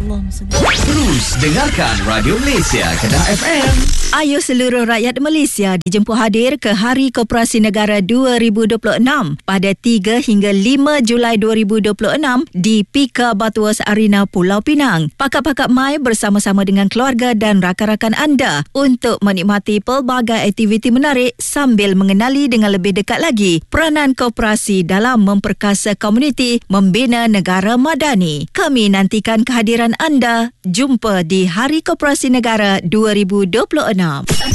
Allahumma salli. Terus dengarkan Radio Malaysia Kedah FM. Ayo seluruh rakyat Malaysia dijemput hadir ke Hari Koperasi Negara 2026 pada 3 hingga 5 Julai 2026 di Pika Batuas Arena Pulau Pinang. Pakar-pakar MAI bersama-sama dengan keluarga dan rakan-rakan anda untuk menikmati pelbagai aktiviti menarik sambil mengenali dengan lebih dekat lagi peranan koperasi dalam memperkasa komuniti membina negara madani. Kami nantikan kehadiran anda. Jumpa di Hari Koperasi Negara 2026.